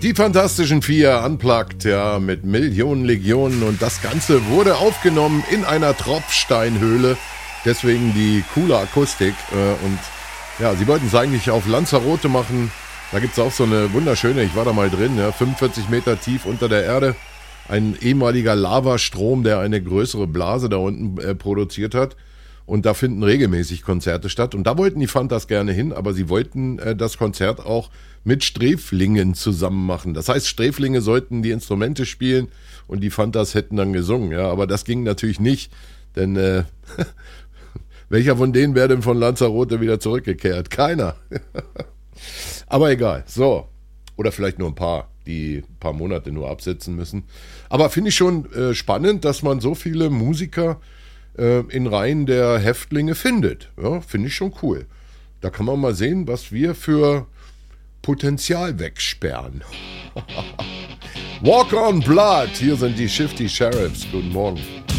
Die Fantastischen Vier unplugged, ja, mit Millionen Legionen, und das Ganze wurde aufgenommen in einer Tropfsteinhöhle, deswegen die coole Akustik, und ja, sie wollten es eigentlich auf Lanzarote machen. Da gibt es auch so eine wunderschöne, ich war da mal drin, ja, 45 Meter tief unter der Erde, ein ehemaliger Lavastrom, der eine größere Blase da unten produziert hat. Und da finden regelmäßig Konzerte statt. Und da wollten die Fantas gerne hin, aber sie wollten das Konzert auch mit Sträflingen zusammen machen. Das heißt, Sträflinge sollten die Instrumente spielen und die Fantas hätten dann gesungen. Ja, aber das ging natürlich nicht, denn welcher von denen wäre denn von Lanzarote wieder zurückgekehrt? Keiner. Aber egal, so. Oder vielleicht nur ein paar, die ein paar Monate nur absetzen müssen. Aber finde ich schon spannend, dass man so viele Musiker in Reihen der Häftlinge findet. Ja, finde ich schon cool. Da kann man mal sehen, was wir für Potenzial wegsperren. Walk on Blood, hier sind die Shifty Sheriffs. Guten Morgen.